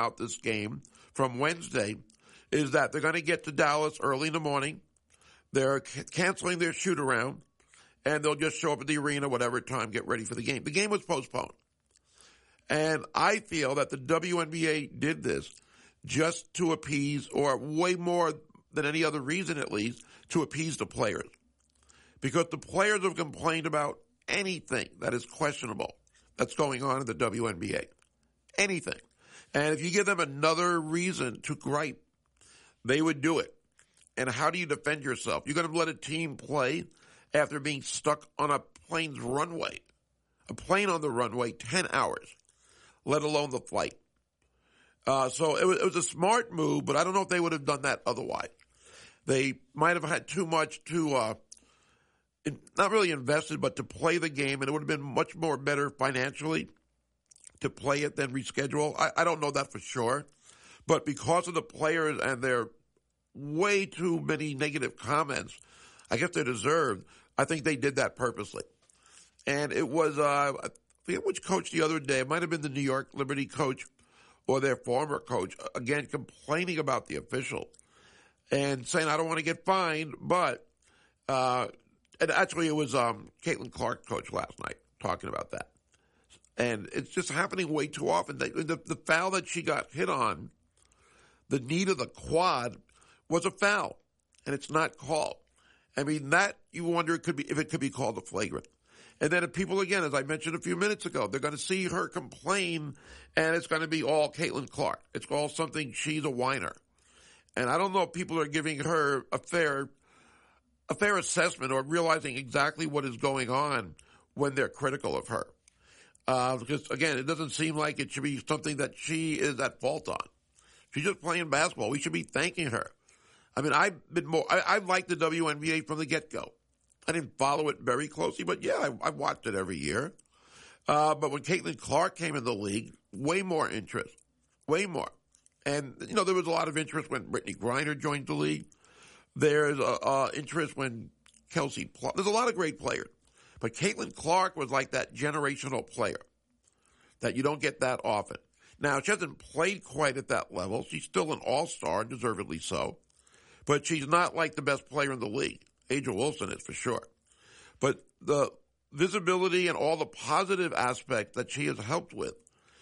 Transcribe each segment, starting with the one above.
about this game from Wednesday is that they're going to get to Dallas early in the morning. They're canceling their shoot-around, and they'll just show up at the arena whatever time, get ready for the game. The game was postponed. And I feel that the WNBA did this just to appease, or way more than any other reason at least, to appease the players. Because the players have complained about anything that is questionable that's going on in the WNBA. Anything. And if you give them another reason to gripe, they would do it. And how do you defend yourself? You're going to let a team play after being stuck on a plane's runway. A plane on the runway, 10 hours, let alone the flight. So it was a smart move, but I don't know if they would have done that otherwise. They might have had too much to, not really invested, but to play the game, and it would have been much more better financially to play it than reschedule. I don't know that for sure. But because of the players and their way too many negative comments, I guess they're deserved, I think they did that purposely. And it was, I forget which coach the other day, it might have been the New York Liberty coach or their former coach, again, complaining about the official and saying, I don't want to get fined, but, and actually it was Caitlin Clark coach last night talking about that. And it's just happening way too often. The foul that she got hit on, the knee to the quad, was a foul, and it's not called. I mean, that you wonder if it could be called a flagrant. And then if people, again, as I mentioned a few minutes ago, they're going to see her complain, and it's going to be all Caitlin Clark. It's all something, she's a whiner. And I don't know if people are giving her a fair assessment or realizing exactly what is going on when they're critical of her. Because, again, it doesn't seem like it should be something that she is at fault on. She's just playing basketball. We should be thanking her. I mean, I've liked the WNBA from the get-go. I didn't follow it very closely, but yeah, I watched it every year. But when Caitlin Clark came in the league, way more interest. Way more. And, you know, there was a lot of interest when Brittany Griner joined the league. There's interest when Kelsey Plum. There's a lot of great players. But Caitlin Clark was like that generational player that you don't get that often. Now, she hasn't played quite at that level. She's still an all-star, deservedly so. But she's not like the best player in the league. A'ja Wilson is for sure. But the visibility and all the positive aspects that she has helped with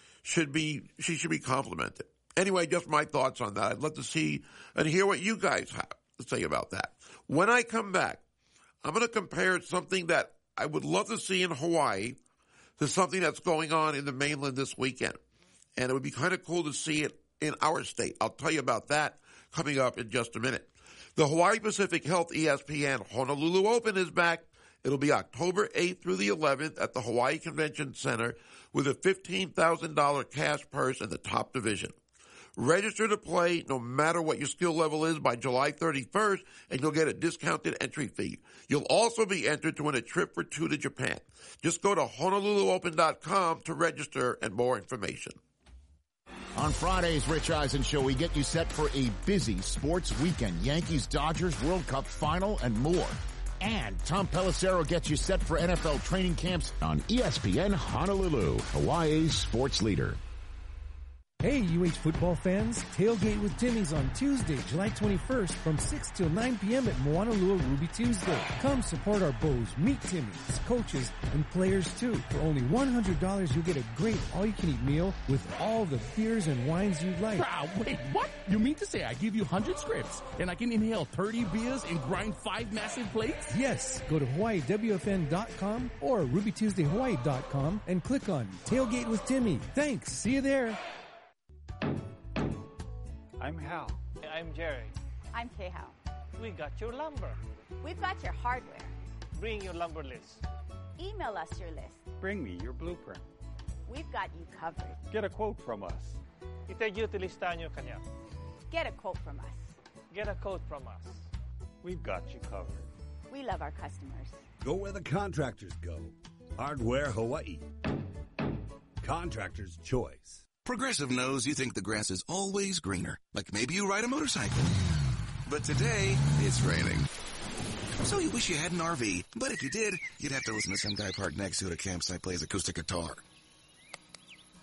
she should be complimented. Anyway, just my thoughts on that. I'd love to see and hear what you guys have to say about that. When I come back, I'm going to compare something that I would love to see in Hawaii to something that's going on in the mainland this weekend. And it would be kind of cool to see it in our state. I'll tell you about that coming up in just a minute. The Hawaii Pacific Health ESPN Honolulu Open is back. It'll be October 8th through the 11th at the Hawaii Convention Center with a $15,000 cash purse in the top division. Register to play no matter what your skill level is by July 31st, and you'll get a discounted entry fee. You'll also be entered to win a trip for two to Japan. Just go to HonoluluOpen.com to register and more information. On Friday's Rich Eisen Show, we get you set for a busy sports weekend. Yankees-Dodgers World Cup Final and more. And Tom Pelissero gets you set for NFL training camps on ESPN Honolulu, Hawaii's sports leader. Hey, UH football fans, tailgate with Timmy's on Tuesday, July 21st from 6 till 9 p.m. at Moanalua Ruby Tuesday. Come support our Bows, meet Timmy's, coaches, and players too. For only $100, you'll get a great all-you-can-eat meal with all the beers and wines you'd like. Wait, what? You mean to say I give you 100 scripts and I can inhale 30 beers and grind 5 massive plates? Yes, go to HawaiiWFN.com or RubyTuesdayHawaii.com and click on Tailgate with Timmy. Thanks, see you there. I'm Hal. I'm Jerry. I'm Kay-Hao. We got your lumber. We've got your hardware. Bring your lumber list. Email us your list. Bring me your blueprint. We've got you covered. Get a quote from us. Itagyutilista nyo kanya. Get a quote from us. Get a quote from us. We've got you covered. We love our customers. Go where the contractors go. Hardware Hawaii. Contractor's choice. Progressive knows you think the grass is always greener, like maybe you ride a motorcycle. But today, it's raining. So you wish you had an RV, but if you did, you'd have to listen to some guy parked next to at a campsite plays acoustic guitar.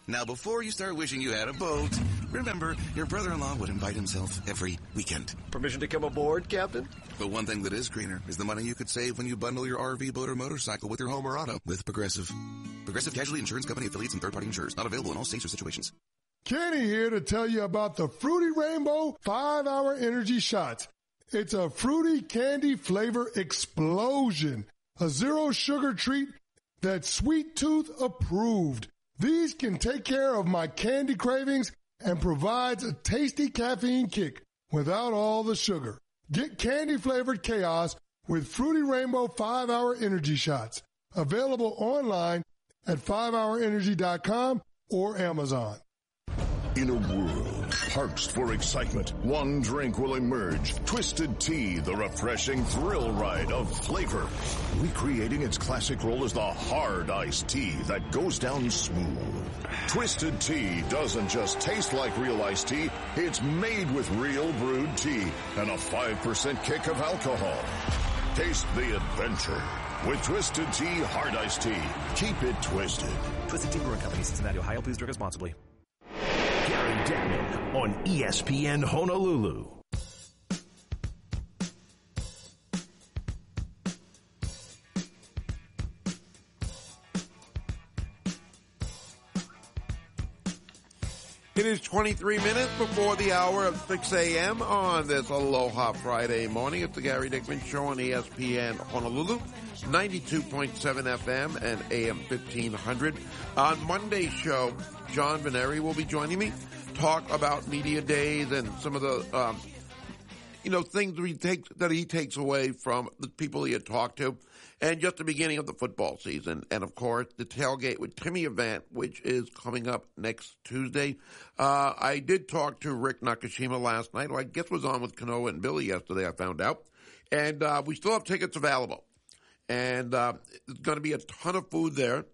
Now, before you start wishing you had a boat, remember, your brother-in-law would invite himself every weekend. Permission to come aboard, Captain? But one thing that is greener is the money you could save when you bundle your RV, boat, or motorcycle with your home or auto with Progressive. Progressive Casualty Insurance Company affiliates and third-party insurers. Not available in all states or situations. Kenny here to tell you about the Fruity Rainbow 5-Hour Energy Shots. It's a fruity candy flavor explosion. A zero-sugar treat that's Sweet Tooth approved. These can take care of my candy cravings and provides a tasty caffeine kick without all the sugar. Get candy-flavored chaos with Fruity Rainbow 5-Hour Energy Shots. Available online at 5hourenergy.com or Amazon. In a world parched for excitement, one drink will emerge. Twisted Tea, the refreshing thrill ride of flavor. Recreating its classic role as the hard iced tea that goes down smooth. Twisted Tea doesn't just taste like real iced tea, it's made with real brewed tea and a 5% kick of alcohol. Taste the adventure with Twisted Tea Hard Iced Tea. Keep it twisted. Twisted Tea Brewing Company, Cincinnati, Ohio. Please drink responsibly. Gary Daniel on ESPN Honolulu. It is 23 minutes before the hour of 6 a.m. on this Aloha Friday morning. It's the Gary Dickman Show on ESPN Honolulu, 92.7 FM and AM 1500. On Monday's show, John Veneri will be joining me, talk about media days and some of the, things that he takes away from the people he had talked to, and just the beginning of the football season. And, of course, the Tailgate with Timmy event, which is coming up next Tuesday. I did talk to Rick Nakashima last night, who I guess was on with Kanoa and Billy yesterday, I found out. And we still have tickets available. And there's going to be a ton of food there,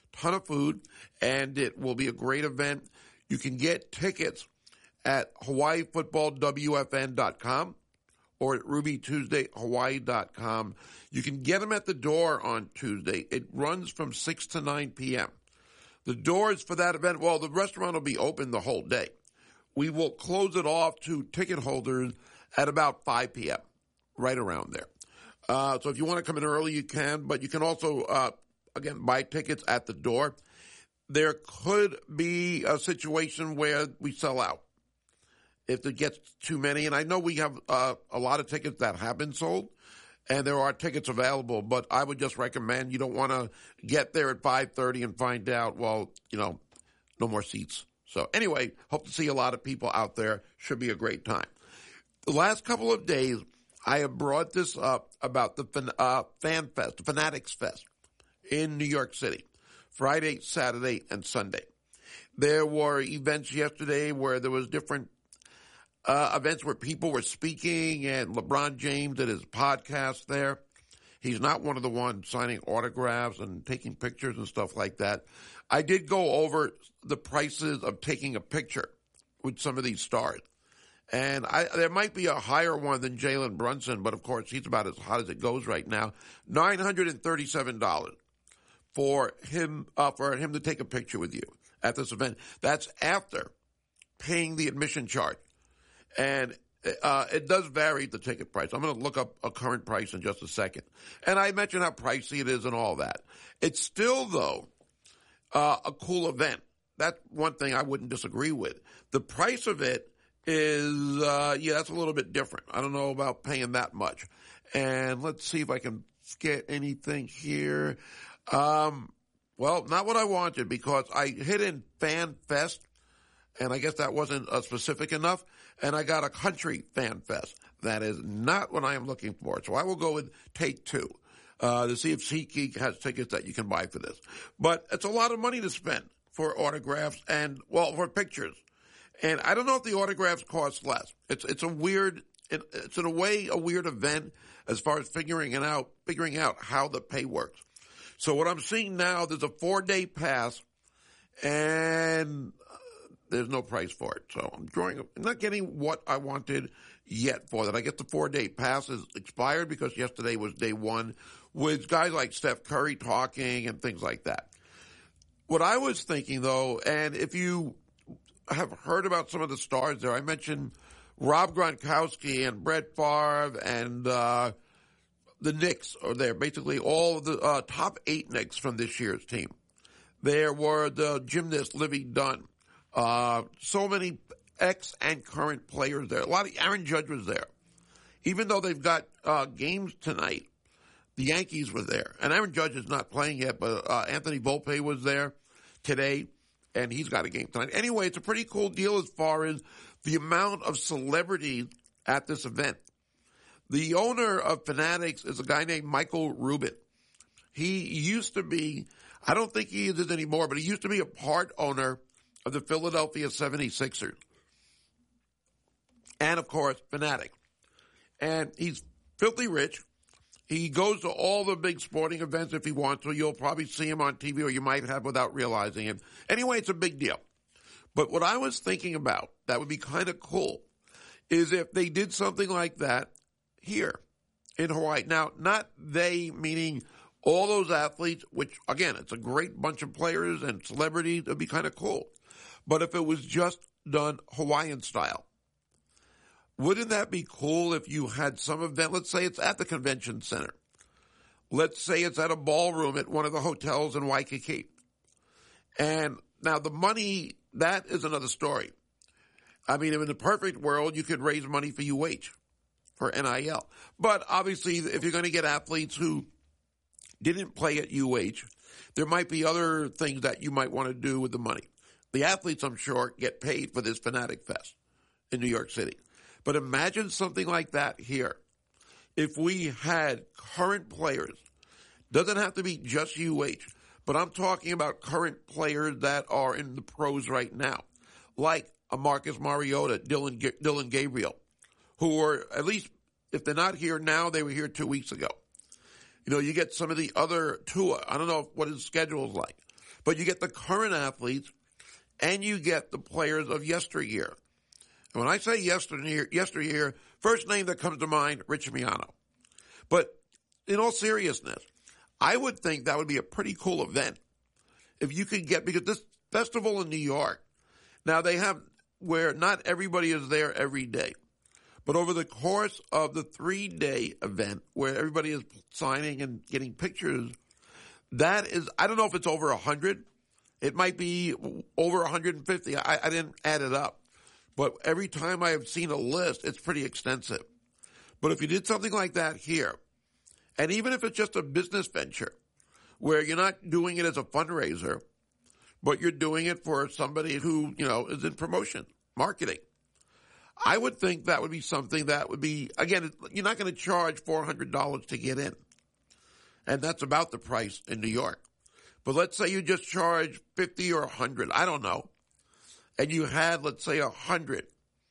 and it will be a great event. You can get tickets at HawaiiFootballWFN.com or at RubyTuesdayHawaii.com. You can get them at the door on Tuesday. It runs from 6 to 9 p.m. The doors for that event, well, the restaurant will be open the whole day. We will close it off to ticket holders at about 5 p.m., right around there. So if you want to come in early, you can, but you can also, buy tickets at the door. There could be a situation where we sell out if it gets too many. And I know we have a lot of tickets that have been sold, and there are tickets available, but I would just recommend you don't want to get there at 5:30 and find out, no more seats. So anyway, hope to see a lot of people out there. Should be a great time. The last couple of days, I have brought this up about the Fan Fest, the Fanatics Fest in New York City, Friday, Saturday, and Sunday. There were events yesterday where there was different events where people were speaking, and LeBron James did his podcast there. He's not one of the ones signing autographs and taking pictures and stuff like that. I did go over the prices of taking a picture with some of these stars. And there might be a higher one than Jalen Brunson, but of course he's about as hot as it goes right now. $937 for him to take a picture with you at this event. That's after paying the admission charge. And it does vary the ticket price. I'm going to look up a current price in just a second. And I mentioned how pricey it is and all that. It's still, though, a cool event. That's one thing I wouldn't disagree with. The price of it is, that's a little bit different. I don't know about paying that much. And let's see if I can get anything here. Not what I wanted, because I hit in Fan Fest, and I guess that wasn't specific enough, and I got a Country Fan Fest. That is not what I am looking for. So I will go with Take Two to see if SeatGeek has tickets that you can buy for this. But it's a lot of money to spend for autographs and, for pictures. And I don't know if the autographs cost less. It's in a way a weird event as far as figuring out how the pay works. So what I'm seeing now, there's a 4-day pass, and there's no price for it. So I'm not getting what I wanted yet for that. I guess the 4-day pass is expired because yesterday was day one with guys like Steph Curry talking and things like that. What I was thinking, though, and if you have heard about some of the stars there, I mentioned Rob Gronkowski and Brett Favre and the Knicks are there, basically all of the top 8 Knicks from this year's team. There were the gymnast Livy Dunn. So many ex and current players there. A lot of Aaron Judge was there. Even though they've got games tonight, the Yankees were there. And Aaron Judge is not playing yet, but Anthony Volpe was there today, and he's got a game tonight. Anyway, it's a pretty cool deal as far as the amount of celebrities at this event. The owner of Fanatics is a guy named Michael Rubin. He used to be, I don't think he is anymore, but he used to be a part owner of the Philadelphia 76ers. And, of course, Fanatic. And he's filthy rich. He goes to all the big sporting events if he wants to. You'll probably see him on TV, or you might have without realizing it. Anyway, it's a big deal. But what I was thinking about that would be kind of cool is if they did something like that here in Hawaii. Now, not they, meaning all those athletes, which, again, it's a great bunch of players and celebrities. It would be kind of cool. But if it was just done Hawaiian style, wouldn't that be cool if you had some event? Let's say it's at the convention center. Let's say it's at a ballroom at one of the hotels in Waikiki. And now the money, that is another story. I mean, in the perfect world, you could raise money for UH, for NIL. But obviously, if you're going to get athletes who didn't play at UH, there might be other things that you might want to do with the money. The athletes, I'm sure, get paid for this Fanatic Fest in New York City. But imagine something like that here. If we had current players, doesn't have to be just UH, but I'm talking about current players that are in the pros right now, like a Marcus Mariota, Dylan Gabriel, who are, at least if they're not here now, they were here 2 weeks ago. You know, you get some of the other Tua. I don't know what his schedule is like, but you get the current athletes and you get the players of yesteryear. And when I say yesteryear, first name that comes to mind, Rich Miano. But in all seriousness, I would think that would be a pretty cool event if you could get, because this festival in New York, now they have where not everybody is there every day. But over the course of the 3-day event where everybody is signing and getting pictures, that is, I don't know if it's over 100. It might be over 150. I didn't add it up. But every time I have seen a list, it's pretty extensive. But if you did something like that here, and even if it's just a business venture, where you're not doing it as a fundraiser, but you're doing it for somebody who, you know, is in promotion, marketing, I would think that would be something that would be, again, you're not going to charge $400 to get in. And that's about the price in New York. But let's say you just charge $50 or $100, I don't know. And you had, let's say, 100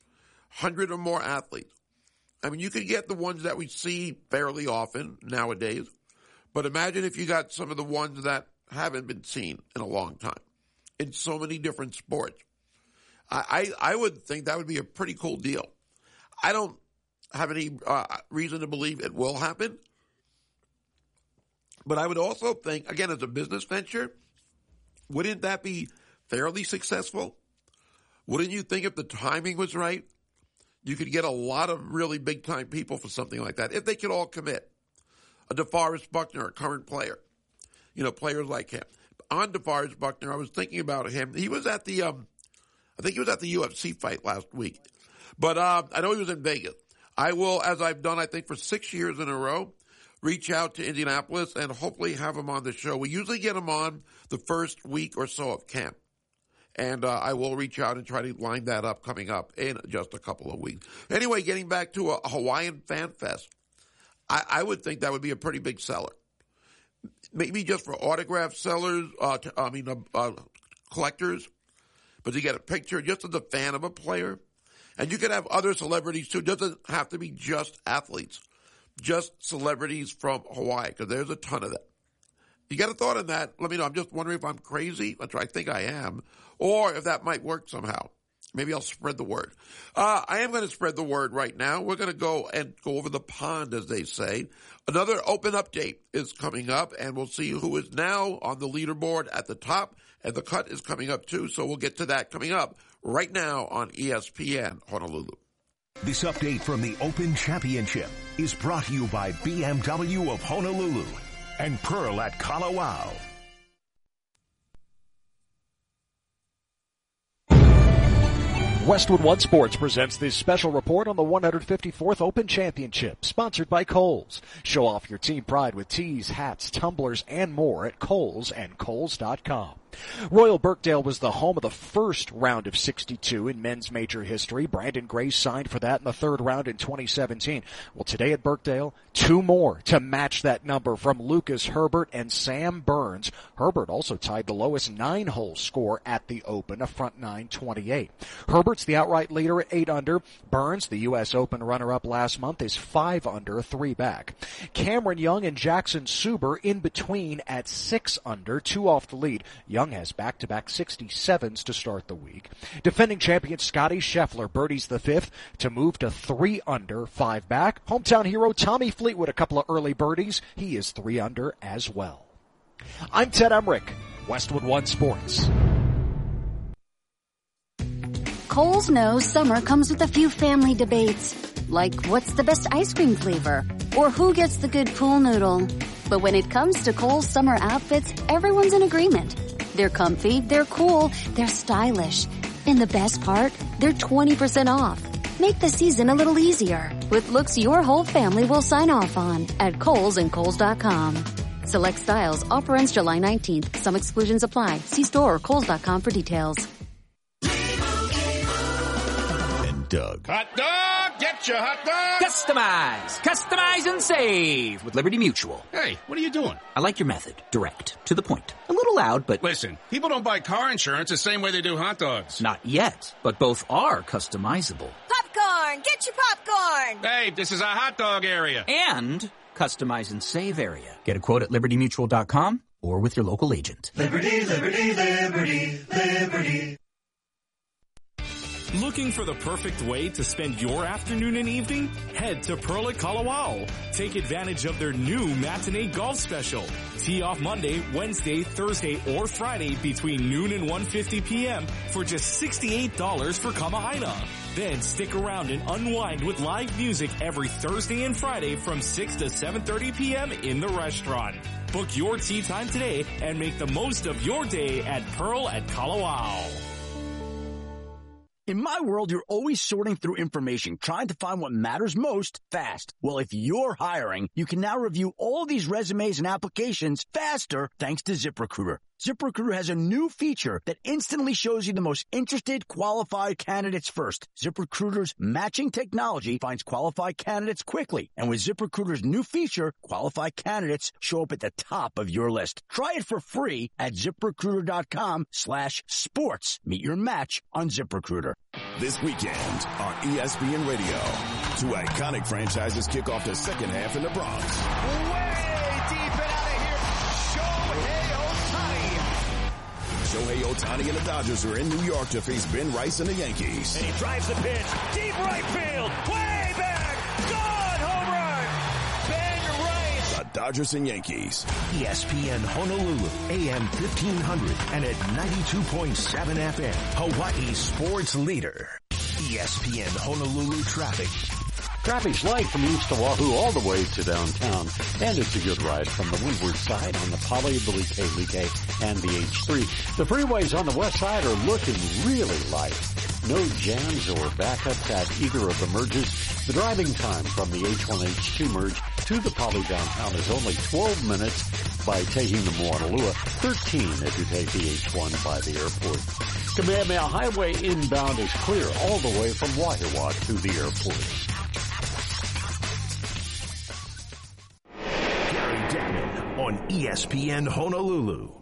or more athletes. I mean, you could get the ones that we see fairly often nowadays, but imagine if you got some of the ones that haven't been seen in a long time in so many different sports. I would think that would be a pretty cool deal. I don't have any reason to believe it will happen, but I would also think, again, as a business venture, wouldn't that be fairly successful? Wouldn't you think if the timing was right, you could get a lot of really big-time people for something like that, if they could all commit? A DeForest Buckner, a current player, you know, players like him. On DeForest Buckner, I was thinking about him. He was at the, I think he was at the UFC fight last week. But I know he was in Vegas. I will, as I've done, I think, for 6 years in a row, reach out to Indianapolis and hopefully have him on the show. We usually get him on the first week or so of camp. And I will reach out and try to line that up coming up in just a couple of weeks. Anyway, getting back to a Hawaiian Fan Fest, I would think that would be a pretty big seller. Maybe just for autograph sellers, collectors, but to get a picture just as a fan of a player. And you could have other celebrities too. It doesn't have to be just athletes, just celebrities from Hawaii, because there's a ton of that. You got a thought on that? Let me know. I'm just wondering if I'm crazy, which I think I am, or if that might work somehow. Maybe I'll spread the word. I am going to spread the word right now. We're going to go over the pond, as they say. Another open update is coming up, and we'll see who is now on the leaderboard at the top, and the cut is coming up too, so we'll get to that coming up right now on ESPN Honolulu. This update from the Open Championship is brought to you by BMW of Honolulu and Pearl at Kalawao. Westwood One Sports presents this special report on the 154th Open Championship, sponsored by Kohl's. Show off your team pride with tees, hats, tumblers, and more at Kohl's and Kohl's.com. Royal Birkdale was the home of the first round of 62 in men's major history. Brandon Grace signed for that in the third round in 2017. Well, today at Birkdale, 2 more to match that number from Lucas Herbert and Sam Burns. Herbert also tied the lowest 9-hole score at the Open, a front 9-28. Herbert's the outright leader at 8 under. Burns, the U.S. Open runner-up last month, is 5 under, 3 back. Cameron Young and Jackson Suber in between at 6 under, 2 off the lead. Young has back-to-back 67s to start the week. Defending champion Scotty Scheffler birdies the 5th to move to 3 under, 5 back. Hometown hero Tommy Fleetwood a couple of early birdies. He is 3 under as well. I'm Ted Emmerich, Westwood One Sports. Kohl's knows summer comes with a few family debates, like what's the best ice cream flavor, or who gets the good pool noodle. But when it comes to Kohl's summer outfits, everyone's in agreement. They're comfy, they're cool, they're stylish. And the best part, they're 20% off. Make the season a little easier with looks your whole family will sign off on at Kohl's and Kohl's.com. Select styles. Offer ends July 19th. Some exclusions apply. See store or Kohl's.com for details. And Doug. Hot dog! Get your hot dog! Customize and save with Liberty Mutual. Hey, what are you doing? I like your method. Direct. To the point. A little loud, but... Listen, people don't buy car insurance the same way they do hot dogs. Not yet, but both are customizable. Popcorn! Get your popcorn! Hey, this is a hot dog area. And customize and save area. Get a quote at libertymutual.com or with your local agent. Liberty, liberty, liberty, liberty. Looking for the perfect way to spend your afternoon and evening? Head to Pearl at Kalawao. Take advantage of their new matinee golf special. Tee off Monday, Wednesday, Thursday, or Friday between noon and 1:50 p.m. for just $68 for Kamahaina. Then stick around and unwind with live music every Thursday and Friday from 6 to 7:30 p.m. in the restaurant. Book your tee time today and make the most of your day at Pearl at Kalawao. In my world, you're always sorting through information, trying to find what matters most fast. Well, if you're hiring, you can now review all these resumes and applications faster thanks to ZipRecruiter. ZipRecruiter has a new feature that instantly shows you the most interested, qualified candidates first. ZipRecruiter's matching technology finds qualified candidates quickly. And with ZipRecruiter's new feature, qualified candidates show up at the top of your list. Try it for free at ZipRecruiter.com/sports. Meet your match on ZipRecruiter. This weekend on ESPN Radio, 2 iconic franchises kick off the second half in the Bronx. Way deep and out of here, Shohei Ohtani and the Dodgers are in New York to face Ben Rice and the Yankees. And he drives the pitch, deep right field, way back, gone, home run, Ben Rice. The Dodgers and Yankees. ESPN Honolulu, AM 1500 and at 92.7 FM, Hawaii's sports leader. ESPN Honolulu traffic. Traffic's light from east to Oahu all the way to downtown, and it's a good ride from the windward side on the Pali, the Like, and the H3. The freeways on the west side are looking really light. No jams or backups at either of the merges. The driving time from the H1, H2 merge to the Pali downtown is only 12 minutes by taking the Moanalua, 13 if you take the H1 by the airport. Kamehameha Highway inbound is clear all the way from Wahiawa to the airport. On ESPN Honolulu.